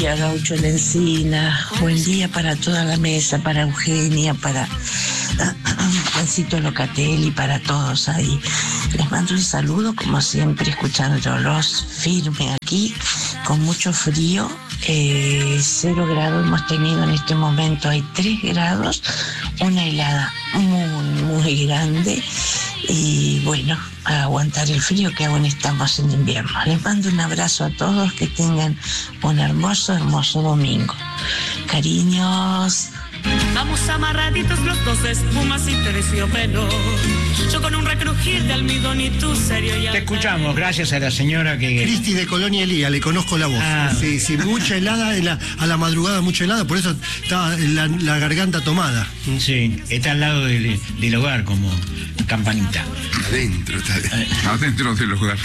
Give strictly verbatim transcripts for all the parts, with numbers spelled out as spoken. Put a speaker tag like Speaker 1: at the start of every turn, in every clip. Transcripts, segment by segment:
Speaker 1: día, Gaucho La Encina. Buen día para toda la mesa, para Eugenia, para Juancito Locatelli, para todos ahí. Les mando un saludo, como siempre, escuchándolos firme aquí, con mucho frío. Eh, cero grados hemos tenido en este momento, hay tres grados, una helada muy, muy grande. Y bueno, a aguantar el frío, que aún estamos en invierno. Les mando un abrazo a todos, que tengan un hermoso, hermoso domingo. Cariños.
Speaker 2: Vamos amarraditos los dos de espumas y terciopelo. Yo con un recrujir de almidón y tú serio y...
Speaker 3: Te escuchamos, gracias a la señora que...
Speaker 4: Cristi de Colonia Elía, le conozco la voz.
Speaker 3: Ah.
Speaker 4: Sí, sí, mucha helada, en la, a la madrugada mucha helada, por eso está la, la garganta tomada.
Speaker 3: Sí, está al lado del, del hogar como campanita.
Speaker 5: Adentro, está adentro del hogar.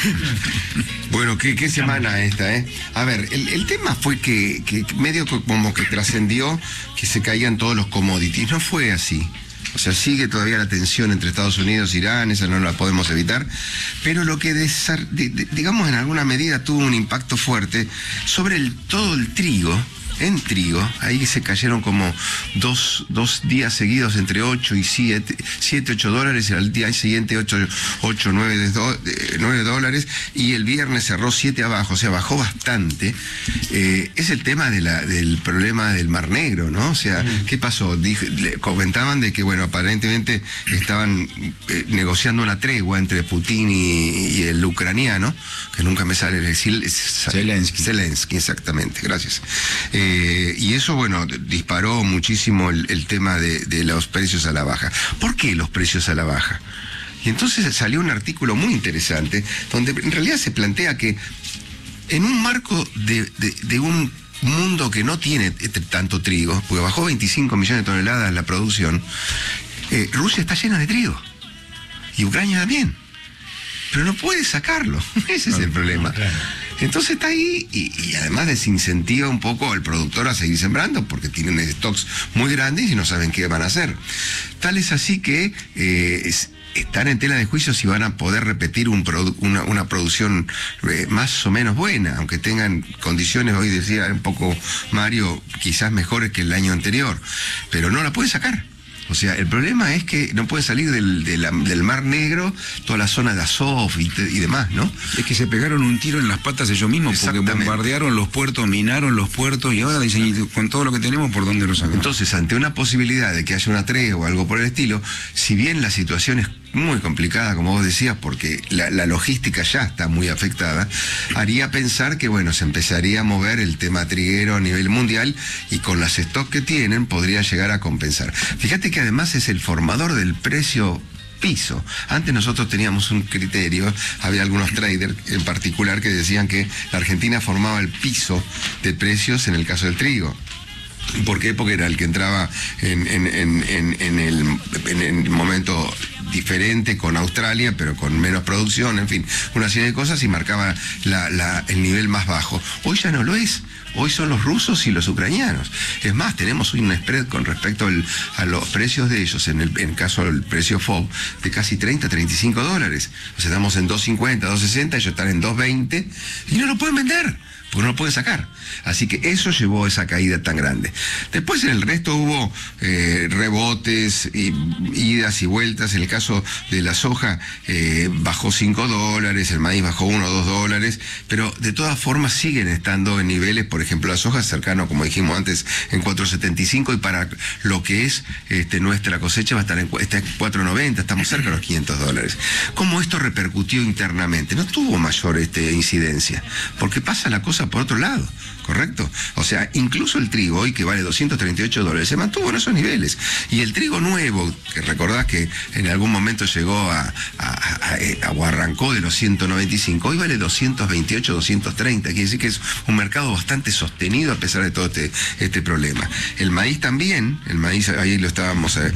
Speaker 5: Bueno, qué, qué semana esta, ¿eh? A ver, el, el tema fue que, que medio como que trascendió que se caían todos los commodities. No fue así. O sea, sigue todavía la tensión entre Estados Unidos e Irán, esa no la podemos evitar, pero lo que, desar, de, de, digamos, en alguna medida tuvo un impacto fuerte sobre el, todo el trigo. En trigo, ahí se cayeron como dos, dos días seguidos entre ocho y siete, siete, ocho dólares, y al día siguiente ocho, ocho, nueve, nueve dólares, y el viernes cerró siete abajo, o sea, bajó bastante. Eh, es el tema de la, del problema del Mar Negro, ¿no? O sea, ¿qué pasó? Dije, le comentaban de que, bueno, aparentemente estaban eh, negociando una tregua entre Putin y, y el ucraniano, que nunca me sale decir,
Speaker 6: Zelensky.
Speaker 5: Zelensky, exactamente, gracias. Eh, Eh, y eso, bueno, disparó muchísimo el, el tema de, de los precios a la baja. ¿Por qué los precios a la baja? Y entonces salió un artículo muy interesante donde en realidad se plantea que en un marco de, de, de un mundo que no tiene tanto trigo, porque bajó veinticinco millones de toneladas la producción, eh, Rusia está llena de trigo. Y Ucrania también. Pero no puede sacarlo. Ese es el problema. Entonces está ahí y, y además desincentiva un poco al productor a seguir sembrando porque tienen stocks muy grandes y no saben qué van a hacer. Tal es así que eh, es, están en tela de juicio si van a poder repetir un produ una, una producción eh, más o menos buena, aunque tengan condiciones, hoy decía un poco Mario, quizás mejores que el año anterior, pero no la pueden sacar. O sea, el problema es que no puede salir del, de la, del Mar Negro toda la zona de Azov y, y demás, ¿no?
Speaker 6: Es que se pegaron un tiro en las patas ellos mismos porque bombardearon los puertos, minaron los puertos y ahora dicen, con todo lo que tenemos, ¿por dónde lo sacamos?
Speaker 5: Entonces, ante una posibilidad de que haya una tregua o algo por el estilo, si bien la situación es muy complicada, como vos decías, porque la, la logística ya está muy afectada, haría pensar que, bueno, se empezaría a mover el tema triguero a nivel mundial y con las stocks que tienen podría llegar a compensar. Fíjate que además es el formador del precio piso. Antes nosotros teníamos un criterio, había algunos traders en particular que decían que la Argentina formaba el piso de precios en el caso del trigo. ¿Por qué? Porque era el que entraba en, en, en, en, en, el, en el momento diferente con Australia, pero con menos producción, en fin, una serie de cosas y marcaba la, la, el nivel más bajo. Hoy ya no lo es. Hoy son los rusos y los ucranianos. Es más, tenemos un spread con respecto al, a los precios de ellos, en el, en el caso del precio F O B, de casi treinta, treinta y cinco dólares. O sea, estamos en dos cincuenta, dos sesenta, ellos están en dos veinte y no lo pueden vender, porque no lo pueden sacar. Así que eso llevó a esa caída tan grande. Después en el resto hubo eh, rebotes, y, idas y vueltas. En el caso de la soja eh, bajó cinco dólares, el maíz bajó uno o dos dólares, pero de todas formas siguen estando en niveles, por ejemplo, la soja cercano, como dijimos antes, en cuatro setenta y cinco, y para lo que es este, nuestra cosecha va a estar en, está en cuatro noventa, estamos cerca de los quinientos dólares. ¿Cómo esto repercutió internamente? No tuvo mayor este, incidencia, porque pasa la cosa por otro lado, ¿correcto? O sea, incluso el trigo hoy, que vale doscientos treinta y ocho dólares, se mantuvo en esos niveles. Y el trigo nuevo, que recordás que en algún momento llegó a, a, a, a o arrancó de los ciento noventa y cinco, hoy vale doscientos veintiocho, doscientos treinta, quiere decir que es un mercado bastante sostenido a pesar de todo este, este problema. El maíz también, el maíz, ahí lo estábamos eh,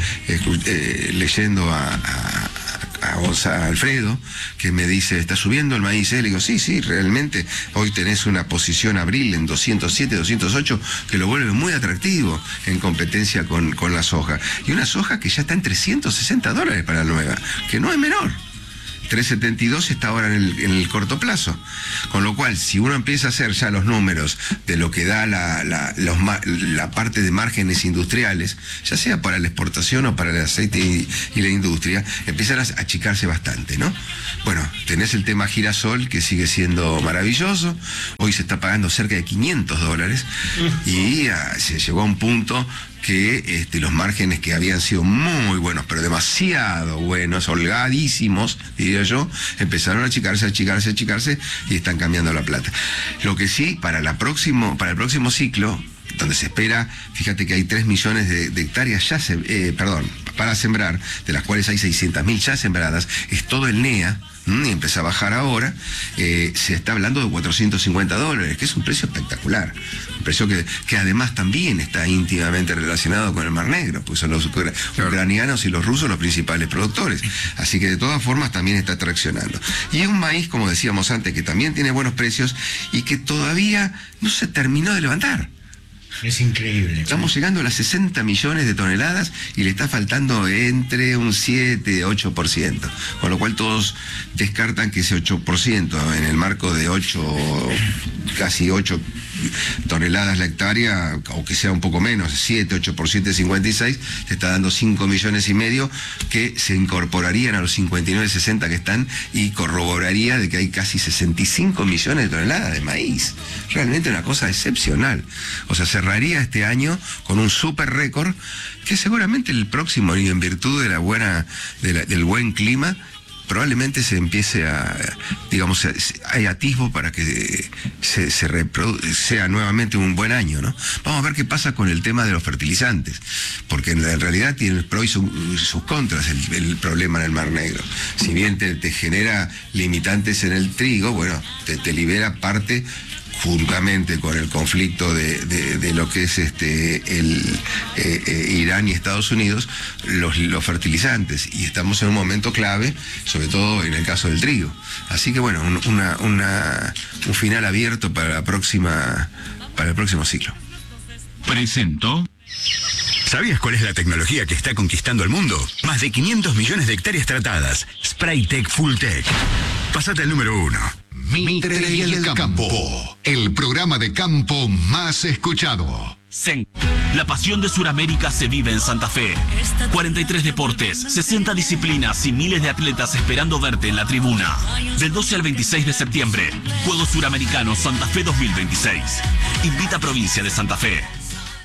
Speaker 5: eh, leyendo a... a a Gonzalo Alfredo, que me dice, ¿está subiendo el maíz? Le digo, sí, sí, realmente hoy tenés una posición abril en doscientos siete, doscientos ocho, que lo vuelve muy atractivo en competencia con, con la soja. Y una soja que ya está en trescientos sesenta dólares para la nueva, que no es menor. tres setenta y dos está ahora en el, en el corto plazo. Con lo cual, si uno empieza a hacer ya los números de lo que da la, la, los, la parte de márgenes industriales, ya sea para la exportación o para el aceite y, y la industria, empiezan a achicarse bastante, ¿no? Bueno, tenés el tema girasol, que sigue siendo maravilloso. Hoy se está pagando cerca de quinientos dólares y a, se llegó a un punto que este, los márgenes que habían sido muy buenos, pero demasiado buenos, holgadísimos, diría yo, empezaron a achicarse, a achicarse, a achicarse y están cambiando la plata. Lo que sí, para, la próximo, para el próximo ciclo, donde se espera, fíjate que hay tres millones de, de hectáreas ya, se, eh, perdón, para sembrar, de las cuales hay seiscientas mil ya sembradas, es todo el N E A, y empieza a bajar ahora, eh, se está hablando de cuatrocientos cincuenta dólares, que es un precio espectacular, un precio que, que además también está íntimamente relacionado con el Mar Negro, pues son los ucranianos y los rusos los principales productores, así que de todas formas también está traccionando. Y un maíz, como decíamos antes, que también tiene buenos precios y que todavía no se terminó de levantar.
Speaker 3: Es increíble.
Speaker 5: Estamos llegando a las sesenta millones de toneladas y le está faltando entre un siete, ocho por ciento. Con lo cual todos descartan que ese ocho por ciento en el marco de ocho, casi ocho toneladas la hectárea, o que sea un poco menos, siete, ocho por siete, cincuenta y seis, te está dando cinco millones y medio que se incorporarían a los cincuenta y nueve, sesenta que están y corroboraría de que hay casi sesenta y cinco millones de toneladas de maíz. Realmente una cosa excepcional. O sea, cerraría este año con un super récord que seguramente el próximo año, en virtud de la buena, de la, del buen clima, probablemente se empiece a, digamos, hay atisbo para que se, se reprodu- sea nuevamente un buen año, ¿no? Vamos a ver qué pasa con el tema de los fertilizantes, porque en, en realidad tiene pros y su, sus contras el, el problema en el Mar Negro. Si bien te, te genera limitantes en el trigo, bueno, te, te libera parte, juntamente con el conflicto de, de, de lo que es este el eh, eh, Irán y Estados Unidos, los, los fertilizantes, y estamos en un momento clave, sobre todo en el caso del trigo. Así que bueno, un, una, una, un final abierto para la próxima, para el próximo ciclo.
Speaker 7: Presento. ¿Sabías cuál es la tecnología que está conquistando el mundo? Más de quinientos millones de hectáreas tratadas. Spraytec Fulltech. Pásate al número uno.
Speaker 8: Mitre y el campo, el programa de campo más escuchado.
Speaker 9: Sen. La pasión de Sudamérica se vive en Santa Fe. cuarenta y tres deportes, sesenta disciplinas y miles de atletas esperando verte en la tribuna. Del doce al veintiséis de septiembre, Juegos Suramericanos Santa Fe dos mil veintiséis. Invita a Provincia de Santa Fe.